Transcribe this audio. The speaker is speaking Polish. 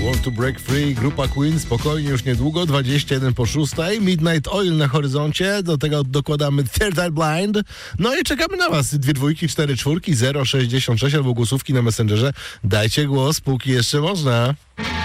Want to Break Free, grupa Queen, spokojnie, już niedługo, 21 po 6, Midnight Oil na horyzoncie, do tego dokładamy Third Eye Blind, no i czekamy na was, 2 dwójki, 4 czwórki, 066 albo głosówki na Messengerze, dajcie głos, póki jeszcze można.